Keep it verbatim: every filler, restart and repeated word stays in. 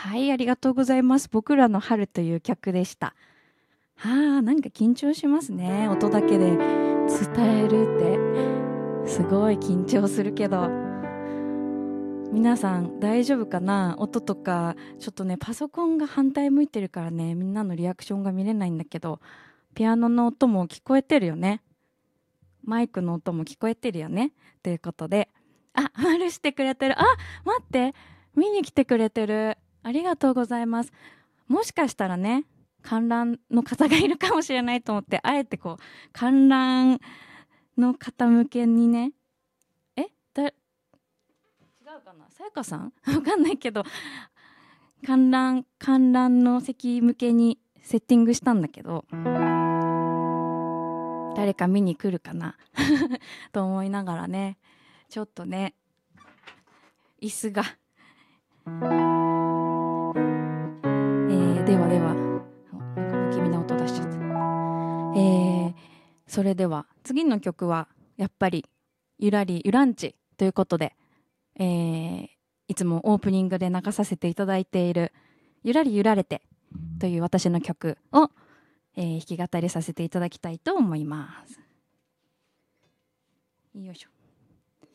はい、ありがとうございます。僕らの春という曲でした。はあ、なんか緊張しますね。音だけで伝えるって。すごい緊張するけど。皆さん大丈夫かな？音とか、ちょっとね、パソコンが反対向いてるからね、みんなのリアクションが見れないんだけど、ピアノの音も聞こえてるよね。マイクの音も聞こえてるよね。ということで、あ、丸してくれてる。あ、待って。見に来てくれてる。ありがとうございます。もしかしたらね、観覧の方がいるかもしれないと思って、あえてこう、観覧の方向けにね、えだ、違うかな、さやかさんわかんないけど、観覧、観覧の席向けにセッティングしたんだけど、誰か見に来るかなと思いながらね、ちょっとね、椅子が、えー、ではでは、なんか不気味な音出しちゃった。えー、それでは次の曲はやっぱりゆらりゆらんちということで、えー、いつもオープニングで流させていただいているゆらりゆられてという私の曲を、えー、弾き語りさせていただきたいと思います。よいしょ。